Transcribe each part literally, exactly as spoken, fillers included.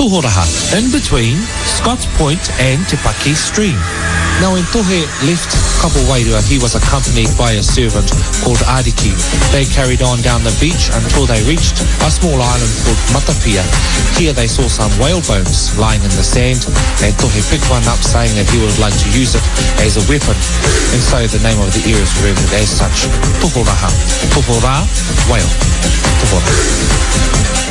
Tohoraha, in between Scotts Point and Te Paki Stream. Now when Tohe left Kapo Wairua, he was accompanied by a servant called Ariki. They carried on down the beach until they reached a small island called Matapia. Here they saw some whale bones lying in the sand, and Tohe picked one up saying that he would like to use it as a weapon. And so the name of the area is remembered as such, Tohoraha. Tohora, whale. Tohora.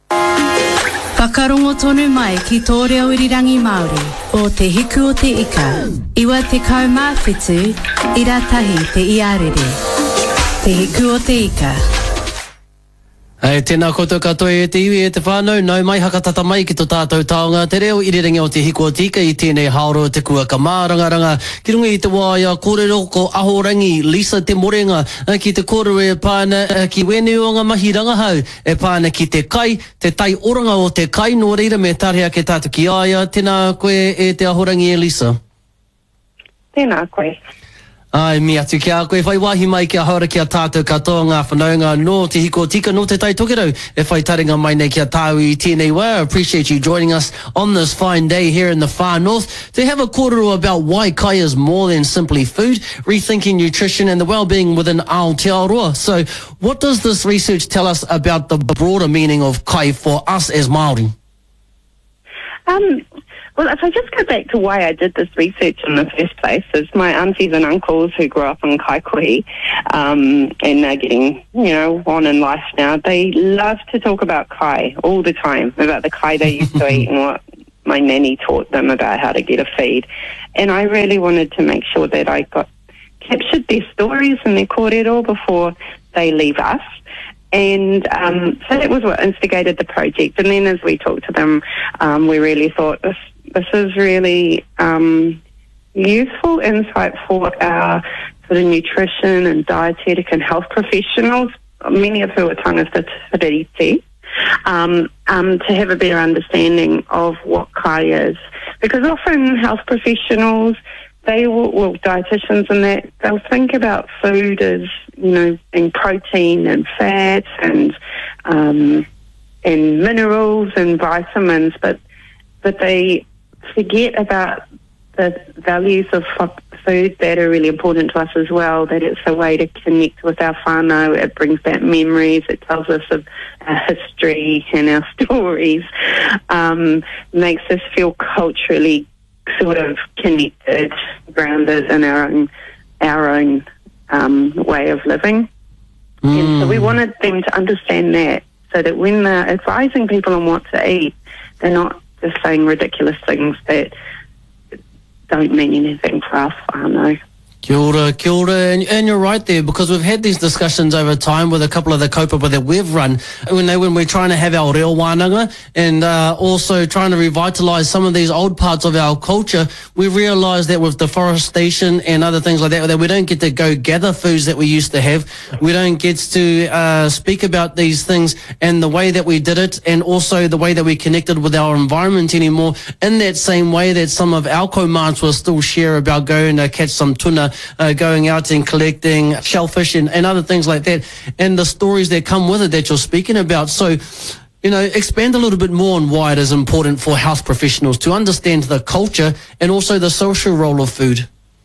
Whakarongo tonu mai ki tō reo irirangi Māori o te hiku o te ika. Iwa te kaumāwhitu, ira tahi te iarere. Te hiku o te ika. Hei, tēnā koutou katoa e te iwi e te whānau, nau mai hakatata mai ki tō tātou taonga te reo irirangi o te hiku o te ika i tēnei haoro te kua ka mārangaranga. Ki runga i te wāia kōrero ko ahorangi Lisa te morenga ki te kōrero e pāna ki wene o ngā mahi rangahau e pāna ki te kai, te tai oranga o te kai no reira me tarea ke tātou ki aia. Tēnā koe e te ahorangi e Lisa. Tēnā koe. Ai, mi atu ki a koe, whai wahi mai ki a haora ki a tātou katoa ngā whanaunga no te hiko tika no te tai tokerau. E whai taringa mai nei ki a tāu I tēnei wā. I appreciate you joining us on this fine day here in the far north to have a kōrero about why kai is more than simply food, rethinking nutrition and the well-being within Aotearoa. So what does this research tell us about the broader meaning of kai for us as Māori? Um... Well, if I just go back to why I did this research in the first place, is my aunties and uncles who grew up in Kaikohe um, and are getting, you know, on in life now, they love to talk about kai all the time, about the kai they used to eat and what my nanny taught them about how to get a feed. And I really wanted to make sure that I got captured their stories and their kōrero before they leave us. And um, so that was what instigated the project. And then as we talked to them, um, we really thought this this is really um, useful insight for our sort of nutrition and dietetic and health professionals, many of who are tangata tiriti, um, um, to have a better understanding of what kai is. Because often health professionals, they will, well, dietitians and that, they'll think about food as, you know, being protein and fat and um, and minerals and vitamins, but but they forget about the values of food that are really important to us as well, that it's a way to connect with our whānau, it brings back memories, it tells us of our history and our stories, um, makes us feel culturally sort of connected, grounded in our own, our own um, way of living. Mm. And so we wanted them to understand that, so that when they're advising people on what to eat, they're not just saying ridiculous things that don't mean anything for us whānau. Kia ora, kia ora, and, and you're right there, because we've had these discussions over time with a couple of the kaupapa that we've run when, they, when we're trying to have our reo wānanga and uh, also trying to revitalise some of these old parts of our culture. We realise that with deforestation and other things like that, that we don't get to go gather foods that we used to have. We don't get to uh, speak about these things and the way that we did it, and also the way that we connected with our environment anymore, in that same way that some of our kaumāts will still share about going to catch some tuna, Uh, going out and collecting shellfish and, and other things like that, and the stories that come with it that you're speaking about. So, you know, expand a little bit more on why it is important for health professionals to understand the culture and also the social role of food.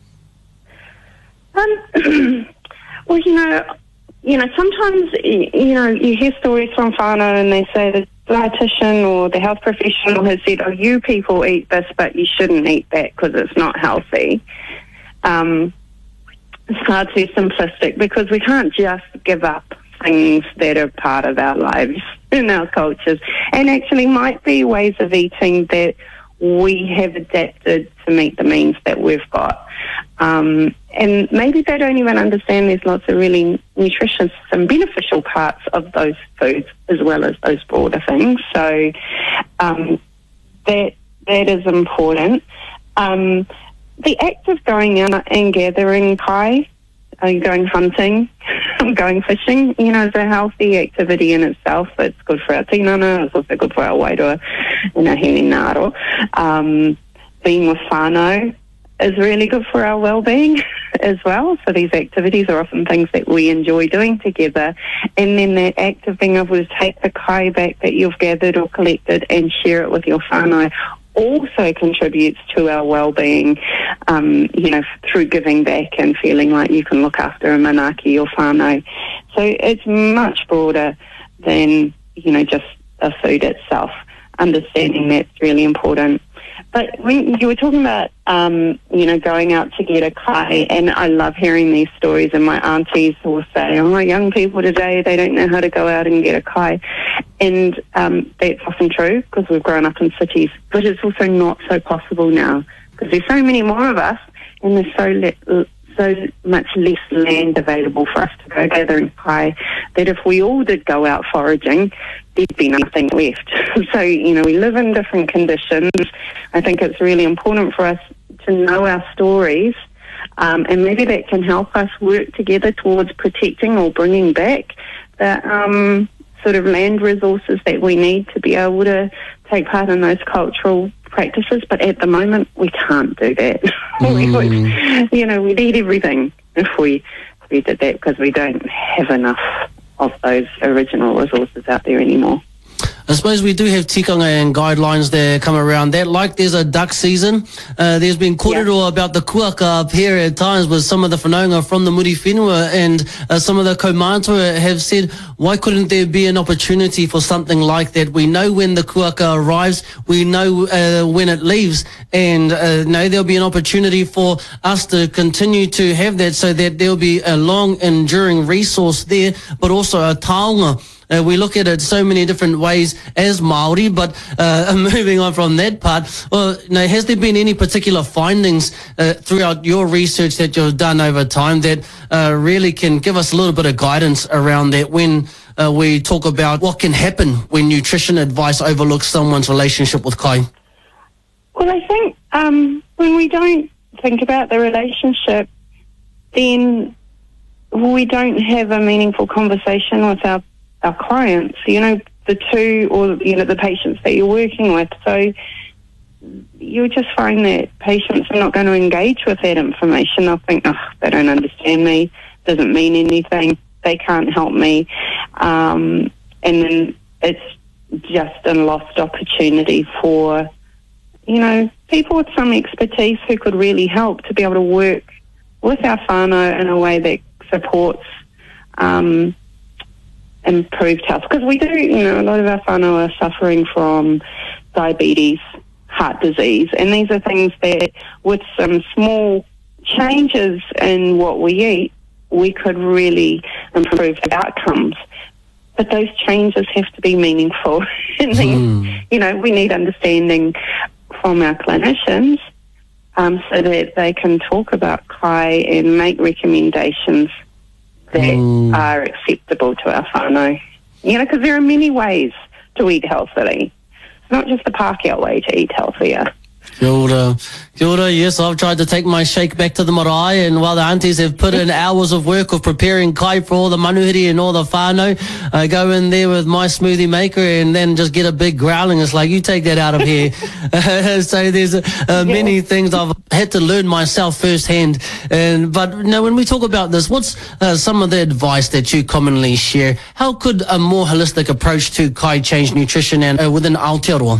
Um, well, you know, you know, sometimes, you know, you hear stories from whānau and they say the dietitian or the health professional has said, oh, you people eat this, but you shouldn't eat that because it's not healthy. Um, it's far too simplistic, because we can't just give up things that are part of our lives and our cultures, and actually might be ways of eating that we have adapted to meet the means that we've got. Um, and maybe they don't even understand there's lots of really nutritious and beneficial parts of those foods as well as those broader things. So um, that that is important. Um, The act of going out and gathering kai, uh, going hunting, going fishing, you know, is a healthy activity in itself. It's good for our tinana, it's also good for our wairua and our hene ngaro. Um, being with whānau is really good for our well-being. as well. So these activities are often things that we enjoy doing together. And then that act of being able to take the kai back that you've gathered or collected and share it with your whānau also contributes to our well-being, um, you know, through giving back and feeling like you can look after a manaaki or whānau. So it's much broader than, you know, just the food itself. Understanding that's really important. But when you were talking about, um, you know, going out to get a kai, and I love hearing these stories, and my aunties will say, oh, young people today, they don't know how to go out and get a kai. And um, that's often true because we've grown up in cities, but it's also not so possible now because there's so many more of us and there's so le- so much less land available for us to go gathering kai that if we all did go out foraging, there'd be nothing left. So, you know, we live in different conditions. I think it's really important for us to know our stories, um, and maybe that can help us work together towards protecting or bringing back the um, sort of land resources that we need to be able to take part in those cultural practices. But at the moment, we can't do that. Mm. we would, you know, we'd eat everything if we, if we did that because we don't have enough of those original resources out there anymore. I suppose we do have tikanga and guidelines that come around that. Like there's a duck season. Uh, there's been kōrero yeah. about the kuaka up here at times with some of the whanaunga from the Muri Whenua, and uh, some of the kaumātua have said, why couldn't there be an opportunity for something like that? We know when the kuaka arrives, we know uh, when it leaves, and uh, no, there'll be an opportunity for us to continue to have that so that there'll be a long enduring resource there, but also a taonga. Uh, we look at it so many different ways as Māori, but uh, moving on from that part, well, you know, has there been any particular findings uh, throughout your research that you've done over time that uh, really can give us a little bit of guidance around that when uh, we talk about what can happen when nutrition advice overlooks someone's relationship with kai? Well, I think um, when we don't think about the relationship, then we don't have a meaningful conversation with our our clients, you know, the two or, you know, the patients that you're working with. So you'll just find that patients are not going to engage with that information. They'll think, oh, they don't understand me, doesn't mean anything, they can't help me. Um, and then it's just a lost opportunity for, you know, people with some expertise who could really help to be able to work with our whānau in a way that supports um improved health, because we do, you know, a lot of our whānau are suffering from diabetes, heart disease, and these are things that with some small changes in what we eat, we could really improve outcomes. But those changes have to be meaningful. and mm. You know, we need understanding from our clinicians um, so that they can talk about kai and make recommendations that mm. are acceptable to our whānau. You know, because there are many ways to eat healthily. It's not just the Pākehā way to eat healthier. Kia ora. Kia ora. Yes, I've tried to take my shake back to the marae, and while the aunties have put in hours of work of preparing kai for all the manuhiri and all the whānau, I go in there with my smoothie maker and then just get a big growling. It's like, you take that out of here. So there's uh, many yeah. things I've had to learn myself firsthand. And but you know, when we talk about this, what's uh, some of the advice that you commonly share? How could a more holistic approach to kai change nutrition and uh, within Aotearoa?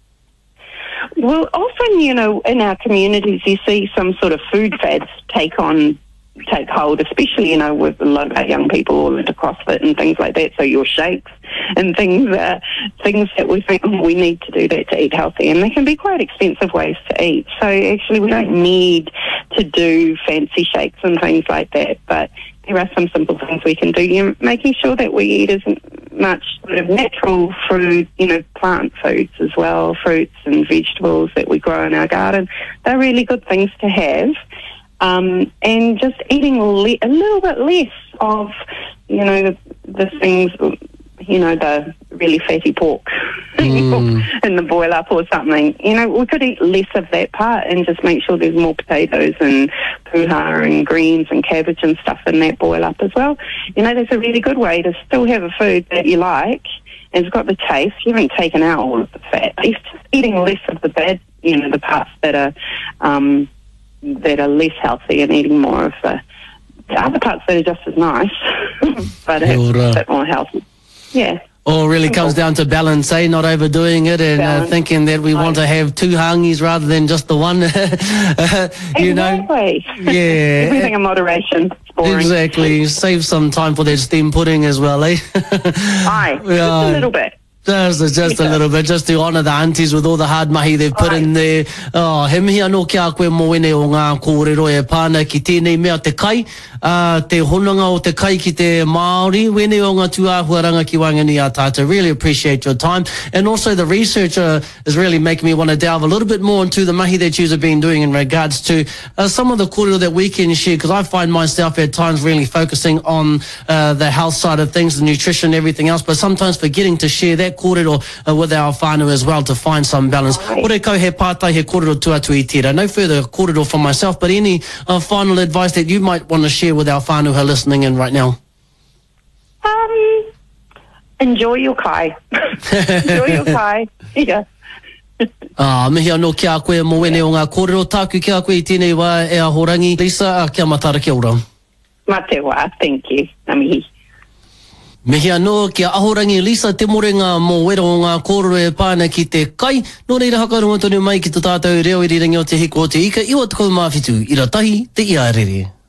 Well, often, you know, in our communities, you see some sort of food fads take on, take hold, especially, you know, with a lot of our young people all into CrossFit and things like that. So your shakes and things, uh, things that we think, oh, we need to do that to eat healthy. And they can be quite expensive ways to eat. So actually we don't need to do fancy shakes and things like that. But there are some simple things we can do. You know, making sure that we eat as much sort of natural fruit, you know, plant foods as well, fruits and vegetables that we grow in our garden. They're really good things to have. Um, and just eating le- a little bit less of, you know, the, the things, you know, the really fatty pork mm. in the boil up or something. You know, we could eat less of that part and just make sure there's more potatoes and puha and greens and cabbage and stuff in that boil up as well. You know, that's a really good way to still have a food that you like and it's got the taste. You haven't taken out all of the fat. It's just eating less of the bad, you know, the parts that are, um, that are less healthy and eating more of the, the other parts that are just as nice, but it's a bit more healthy. Yeah. Oh, it really comes down to balance, eh? Not overdoing it and uh, thinking that we want to have two hangis rather than just the one. you exactly. know, yeah. Everything in moderation. Boring. Exactly. Save some time for that steam pudding as well, eh? Aye, just uh, a little bit. Just, just a little bit, just to honour the aunties with all the hard mahi they've put in there. Oh, he mihi anō ki a koe mō wene o ngā kōrero e pāna ki tēnei mea te kai, uh, te honanga o te kai ki te Māori, wene o ngā tuāhuaranga ki wangani a tātou. Really appreciate your time. And also the research uh, is really making me want to delve a little bit more into the mahi that you've been doing in regards to uh, some of the kōrero that we can share, because I find myself at times really focusing on uh, the health side of things, the nutrition, everything else, but sometimes forgetting to share that kōrero uh, with our whānau as well to find some balance. Ore kau he pātai he kōrero tuatu i tira. No further kōrero from myself, but any uh, final advice that you might want to share with our whānau who are listening in right now? Um, enjoy your kai. enjoy your kai. Yeah. Ah, mihi anō ki a koe mō wene o ngā kōrero tāku ki a koe i tēnei wā e a horangi. Lisa, kia matara kia ora. Mā te wā, thank you. Nā mihi. Mihi anō kia ahorangi Lisa te morenga mō wera o ngā kōrero e pāna ki te kai. Nō reira hakaronga tonu mai ki te tātou reo i rirangi o te hiko o te ika. Iwa te kaumāwhitu, ira tahi te ia rere.